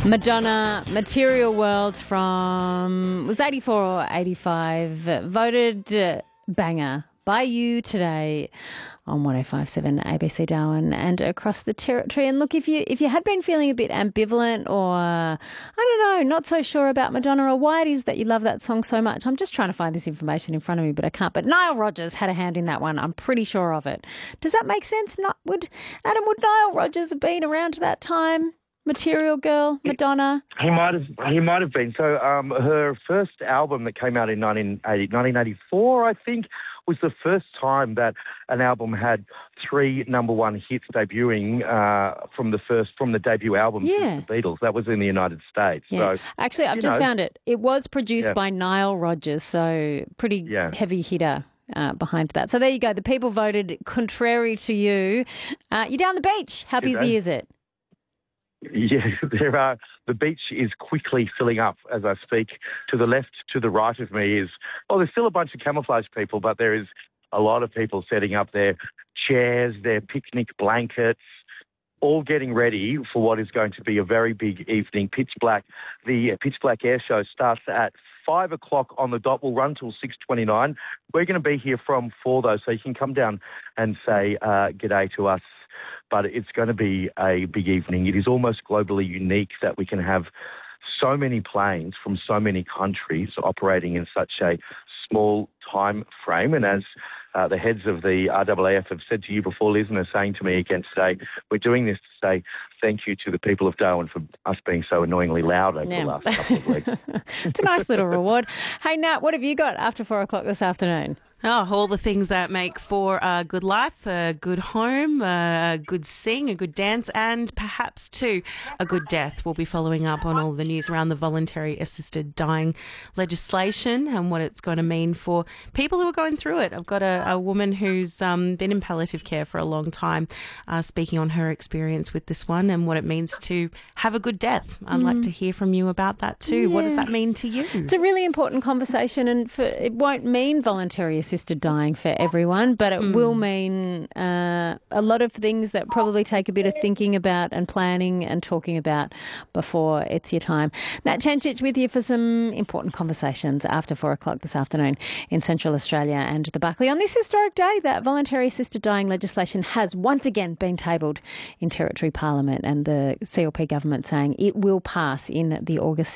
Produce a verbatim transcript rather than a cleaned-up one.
Madonna, Material World from, was eighty-four or eighty-five, voted uh, banger by you today on one oh five point seven A B C Darwin and across the territory. And look, if you if you had been feeling a bit ambivalent or, I don't know, not so sure about Madonna or why it is that you love that song so much, I'm just trying to find this information in front of me, but I can't. But Nile Rodgers had a hand in that one. I'm pretty sure of it. Does that make sense? Not, would Adam, would Nile Rodgers have been around that time? Material Girl, Madonna. He might have. He might have been. So, um, her first album that came out in nineteen eighty, nineteen eighty-four, I think, was the first time that an album had three number one hits debuting uh, from the first from the debut album Yeah. of the Beatles. That was in the United States. Yeah. So, actually, I've just know. found it. It was produced Yeah. by Nile Rodgers, so pretty Yeah. heavy hitter. Uh, behind that. So there you go. The people voted contrary to you. Uh, you're down the beach. How Good busy day. is it? Yeah, there are. The beach is quickly filling up as I speak. To the left, to the right of me is, well, there's still a bunch of camouflage people, but there is a lot of people setting up their chairs, their picnic blankets, all getting ready for what is going to be a very big evening. Pitch Black, the Pitch Black Air Show starts at five o'clock on the dot. Will run till six twenty-nine. We're going to be here from four, though, so you can come down and say uh, g'day to us. But it's going to be a big evening. It is almost globally unique that we can have so many planes from so many countries operating in such a small time frame. And as uh, the heads of the R A A F have said to you before, Liz, and are saying to me again today, we're doing this to say thank you to the people of Darwin for us being so annoyingly loud over Yeah. the last couple of weeks. It's a nice little reward. Hey, Nat, what have you got after four o'clock this afternoon? Oh, all the things that make for a good life, a good home, a good sing, a good dance, and perhaps, too, a good death. We'll be following up on all the news around the voluntary assisted dying legislation and what it's going to mean for people who are going through it. I've got a, a woman who's um, been in palliative care for a long time, uh, speaking on her experience with this one and what it means to have a good death. I'd like to hear from you about that, too. What does Yeah. that mean to you? It's a really important conversation, and for, it won't mean voluntary assisted dying for everyone, but it mm. will mean uh, a lot of things that probably take a bit of thinking about and planning and talking about before it's your time. Nat Chancic with you for some important conversations after four o'clock this afternoon in Central Australia and the Buckley. On this historic day, that voluntary assisted dying legislation has once again been tabled in Territory Parliament, and the C L P government saying it will pass in the August